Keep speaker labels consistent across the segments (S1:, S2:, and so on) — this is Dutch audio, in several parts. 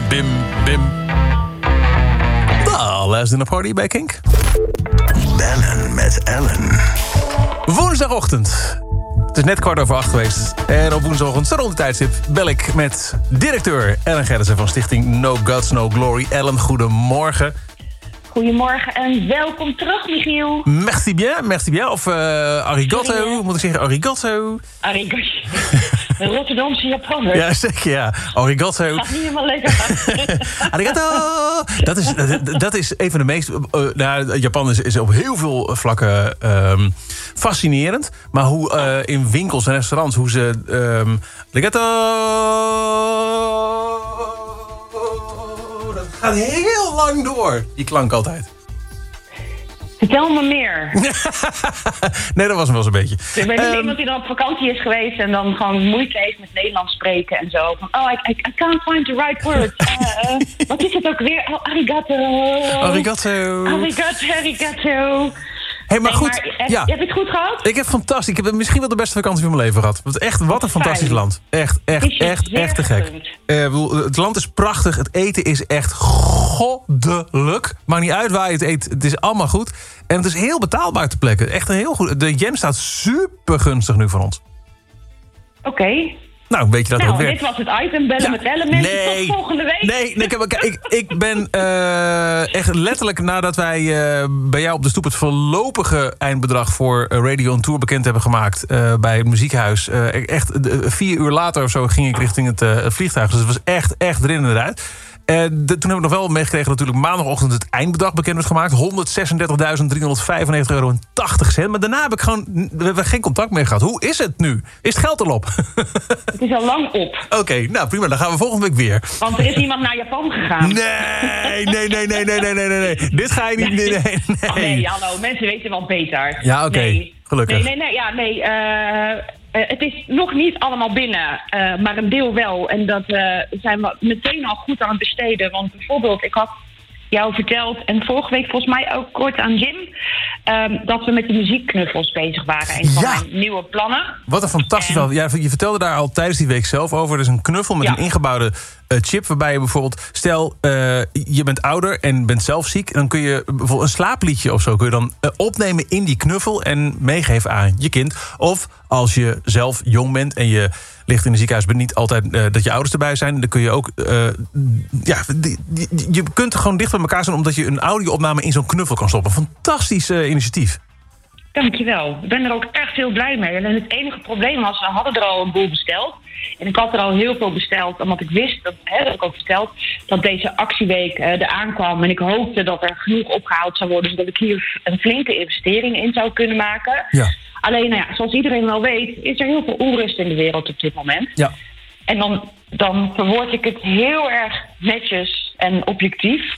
S1: Bim, bim. Nou, last in a party bij Kink.
S2: Bellen met Ellen.
S1: Woensdagochtend. Het is net 7:15 geweest. En op woensdagochtend, zo rond de tijdstip, bel ik met directeur Ellen Gerritsen van stichting No Guts, No Glory. Ellen, goedemorgen.
S3: Goedemorgen en welkom terug, Michiel.
S1: Merci bien. Of arigato,
S3: Sorry,
S1: moet ik zeggen, arigato.
S3: Arigato. Een Rotterdamse Japaner.
S1: Ja, zeker, ja. Arigato.
S3: Gaat niet helemaal lekker.
S1: Arigato. Dat is een van de meest... Japan is op heel veel vlakken fascinerend. Maar hoe in winkels en restaurants, hoe ze... arigato... Dat gaat heel lang door, die klank altijd.
S3: Vertel me meer.
S1: Nee, dat was hem wel zo'n beetje.
S3: Ik ben niet iemand die dan op vakantie is geweest en dan gewoon moeite heeft met Nederlands spreken en zo. Van, I can't find the right words. Wat is het ook weer? Oh, arigato. Arigato.
S1: Hey, maar goed.
S3: Heb je het goed gehad?
S1: Ik heb fantastisch. Ik heb misschien wel de beste vakantie van mijn leven gehad. Wat een fantastisch land. Echt te gek. Het land is prachtig. Het eten is echt goddelijk. Maakt niet uit waar je het eet. Het is allemaal goed. En het is heel betaalbaar te plekken. Echt een heel goed. De yen staat super gunstig nu voor ons.
S3: Oké.
S1: Nou, weet je dat ook weer.
S3: Dit was het item, bellen met Ellen. Mensen, tot volgende week.
S1: Nee, ik ben echt letterlijk nadat wij bij jou op de stoep het voorlopige eindbedrag voor Radio on Tour bekend hebben gemaakt bij het muziekhuis. Echt 4 uur later of zo ging ik richting het vliegtuig. Dus het was echt erin en eruit. Toen hebben we nog wel meegekregen natuurlijk maandagochtend het eindbedrag bekend werd gemaakt. €136.395,80. Maar daarna heb ik we geen contact meer gehad. Hoe is het nu? Is het geld al op?
S3: Het is al lang op.
S1: Oké, nou prima. Dan gaan we volgende week weer.
S3: Want er is iemand naar Japan gegaan.
S1: Nee. Dit ga je niet... Nee.
S3: Hallo. Mensen weten wel beter.
S1: Ja, oké.
S3: Nee.
S1: Gelukkig.
S3: Nee. Het is nog niet allemaal binnen, maar een deel wel. En dat zijn we meteen al goed aan het besteden. Want bijvoorbeeld, ik had jou verteld, en vorige week volgens mij ook kort aan Jim, dat we met de muziekknuffels bezig waren. Een van mijn nieuwe plannen.
S1: Wat een fantastisch verhaal. Ja, je vertelde daar al tijdens die week zelf over. Er is een knuffel met een ingebouwde chip, waarbij je bijvoorbeeld... Stel, je bent ouder en bent zelf ziek. Dan kun je bijvoorbeeld een slaapliedje of zo kun je dan opnemen in die knuffel en meegeven aan je kind. Of als je zelf jong bent en je ligt in een ziekenhuis, bent niet altijd dat je ouders erbij zijn. Dan kun je ook... je kunt gewoon dicht bij elkaar zijn omdat je een audio-opname in zo'n knuffel kan stoppen. Fantastisch initiatief.
S3: Dankjewel. Ik ben er ook echt heel blij mee. En het enige probleem was, we hadden er al een boel besteld. En ik had er al heel veel besteld, omdat ik wist, dat heb ik ook verteld, dat deze actieweek eraan kwam. En ik hoopte dat er genoeg opgehaald zou worden, zodat ik hier een flinke investering in zou kunnen maken. Ja. Alleen, zoals iedereen wel weet, is er heel veel onrust in de wereld op dit moment. Ja. En dan verwoord ik het heel erg netjes en objectief.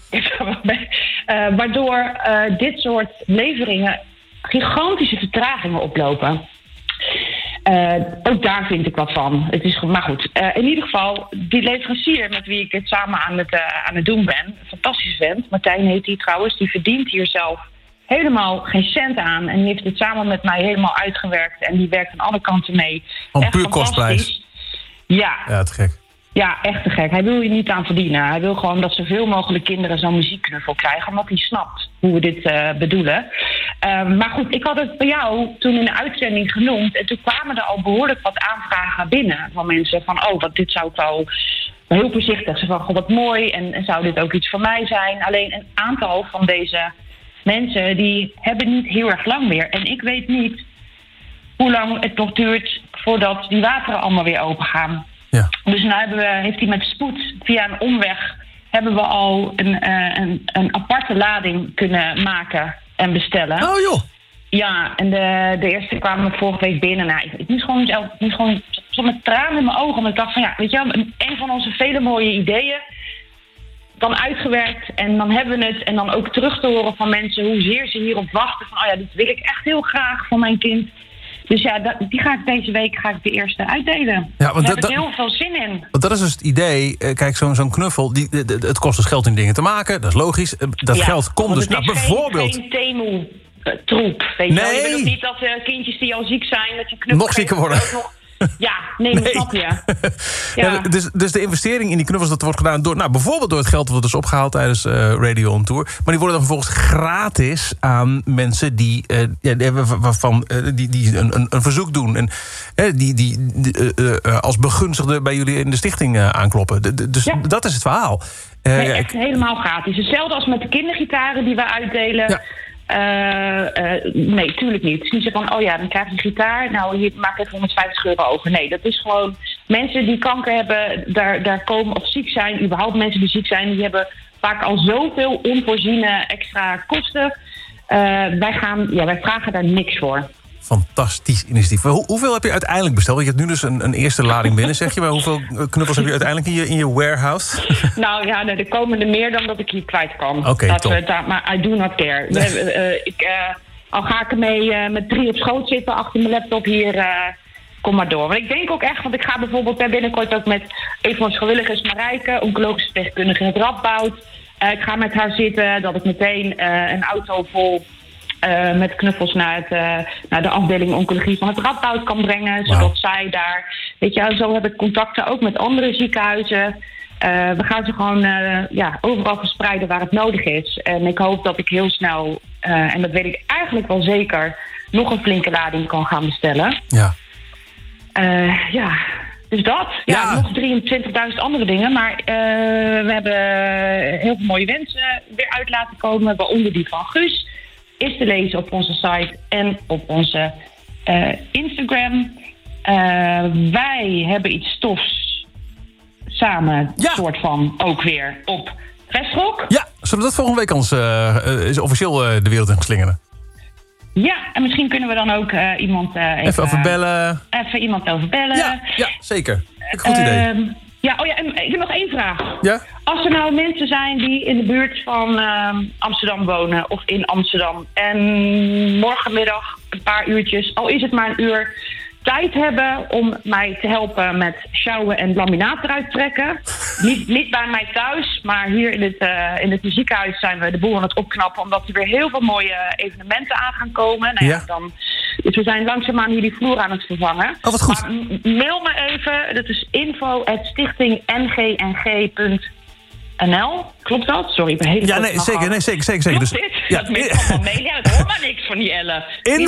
S3: Waardoor dit soort leveringen gigantische vertragingen oplopen. Ook daar vind ik wat van. Maar goed, in ieder geval, die leverancier met wie ik dit samen aan het doen ben, een fantastische vent, Martijn heet hij trouwens, die verdient hier zelf helemaal geen cent aan. En die heeft het samen met mij helemaal uitgewerkt en die werkt aan alle kanten mee.
S1: Echt puur kostprijs. Ja, te gek.
S3: Ja, echt te gek. Hij wil hier niet aan verdienen. Hij wil gewoon dat zoveel mogelijk kinderen zo'n muziekknuffel krijgen, omdat hij snapt hoe we dit bedoelen. Maar goed, ik had het bij jou toen in de uitzending genoemd. En toen kwamen er al behoorlijk wat aanvragen binnen van mensen van, dit zou ik wel heel voorzichtig. Ze van, wat mooi en zou dit ook iets voor mij zijn? Alleen een aantal van deze mensen, die hebben niet heel erg lang meer. En ik weet niet hoe lang het nog duurt voordat die wateren allemaal weer open gaan. Ja. Dus nu heeft hij met spoed via een omweg hebben we al een aparte lading kunnen maken en bestellen.
S1: Oh joh!
S3: Ja, en de eerste kwamen vorige week binnen. Nou, ik moest gewoon zo met tranen in mijn ogen. Want ik dacht van weet je wel, een van onze vele mooie ideeën dan uitgewerkt en dan hebben we het. En dan ook terug te horen van mensen hoezeer ze hierop wachten. Van dit wil ik echt heel graag voor mijn kind. Dus die ga ik deze week de eerste uitdelen. Ja, want daar heb ik heel veel zin in.
S1: Want dat is dus het idee. Kijk, zo'n knuffel, het kost dus geld in dingen te maken. Dat is logisch. Dat geld komt dus bijvoorbeeld...
S3: geen Temu troep. Weet je wel? Je wil ook niet dat kindjes die al ziek zijn, dat je knuffel
S1: nog zieker worden.
S3: Ja, nee, dat snap je. Ja.
S1: Ja, dus de investering in die knuffels, dat wordt gedaan door, bijvoorbeeld door het geld dat is opgehaald tijdens Radio on Tour. Maar die worden dan vervolgens gratis aan mensen die een verzoek doen. En die als begunstigde bij jullie in de stichting aankloppen. Dus dat is het verhaal.
S3: Nee, echt helemaal gratis. Hetzelfde als met de kindergitaren die we uitdelen. Ja. Nee, tuurlijk niet. Het is niet zo van, dan krijg je een gitaar. Nou, hier maak even €150 over. Nee, dat is gewoon mensen die kanker hebben, daar komen of ziek zijn. Überhaupt mensen die ziek zijn, die hebben vaak al zoveel onvoorziene extra kosten. Wij vragen daar niks voor.
S1: Fantastisch initiatief. Hoeveel heb je uiteindelijk besteld? Je hebt nu dus een eerste lading binnen, zeg je. Maar hoeveel knuffels heb je uiteindelijk in je warehouse?
S3: Nou ja, er komen er meer dan dat ik hier kwijt kan.
S1: Oké, top.
S3: Maar I do not care. Al ga ik ermee met 3 op schoot zitten achter mijn laptop hier... kom maar door. Want ik denk ook echt, want ik ga bijvoorbeeld binnenkort ook met een van onze vrijwilligers, Marijke, oncologische verpleegkundige in het Radboud. Ik ga met haar zitten, dat ik meteen een auto vol met knuffels naar de afdeling oncologie van het Radboud kan brengen. Zodat zij daar, zo heb ik contacten ook met andere ziekenhuizen. We gaan ze gewoon overal verspreiden waar het nodig is. En ik hoop dat ik heel snel, en dat weet ik eigenlijk wel zeker, nog een flinke lading kan gaan bestellen.
S1: Ja.
S3: Dus dat. Ja, nog 23.000 andere dingen. Maar we hebben heel veel mooie wensen weer uit laten komen. Waaronder die van Guus. Is te lezen op onze site en op onze Instagram. Wij hebben iets tofs samen, soort van, ook weer op Vestrock.
S1: Ja, zullen we dat volgende week ons is officieel de wereld in slingeren?
S3: Ja, en misschien kunnen we dan ook iemand
S1: even overbellen.
S3: Even iemand overbellen.
S1: Ja, zeker. Goed idee.
S3: En ik heb nog 1 vraag.
S1: Ja?
S3: Als er nou mensen zijn die in de buurt van Amsterdam wonen of in Amsterdam en morgenmiddag een paar uurtjes, al is het maar een uur, tijd hebben om mij te helpen met sjouwen en laminaat eruit trekken. Niet bij mij thuis, maar hier in het muziekhuis zijn we de boel aan het opknappen, omdat er weer heel veel mooie evenementen aan gaan komen. Dus we zijn langzaamaan hier die vloer aan het vervangen.
S1: Oh, wat goed.
S3: Maar mail me even, dat is info@stichtingng.nl. Klopt dat? Sorry, ik ben helemaal...
S1: Ja, nee, zeker.
S3: Klopt
S1: Dus,
S3: dit? Dat mensen allemaal mailen. Ja, dat hoort maar niks van die Elle.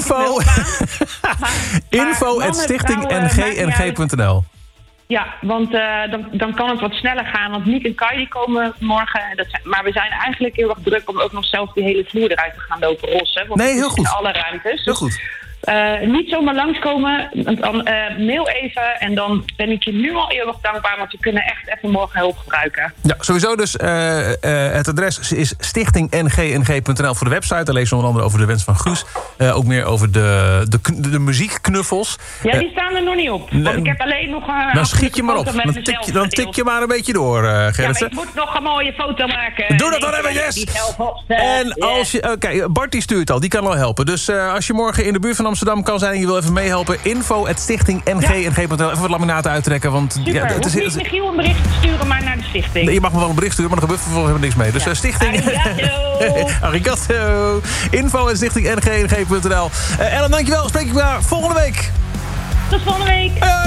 S1: info@stichtingng.nl.
S3: Ja, want dan kan het wat sneller gaan. Want Niek en Kai die komen morgen. Maar we zijn eigenlijk heel erg druk om ook nog zelf die hele vloer eruit te gaan lopen rossen. Want
S1: heel goed.
S3: In alle ruimtes.
S1: Heel goed.
S3: Niet zomaar langskomen. Dan mail even. En dan ben ik je nu al eeuwig dankbaar. Want we kunnen echt even morgen hulp gebruiken. Ja,
S1: sowieso dus. Het adres is stichtingng.nl voor de website. Daar lees je onder andere over de wens van Guus. Ook meer over de muziekknuffels.
S3: Ja, die staan er nog niet op. Want ik heb alleen nog...
S1: dan schiet je maar op. Dan tik je maar een beetje door, Gerritsen.
S3: Ja, maar ik moet nog een mooie foto maken.
S1: Doe dat dan even, yes! En als je... Kijk, Bart die stuurt al. Die kan al helpen. Dus als je morgen in de buurt van Amsterdam kan zijn en je wil even meehelpen, info@stichtingng.nl. Even wat laminaten uittrekken. Want
S3: super, het is niet Michiel een bericht te sturen, maar naar de stichting.
S1: Nee, je mag me wel een bericht sturen, maar er gebeurt vervolgens helemaal niks mee. Dus stichting... Arigato! info@stichtingng.nl. Ellen, dankjewel. Spreek ik weer volgende week.
S3: Tot volgende week.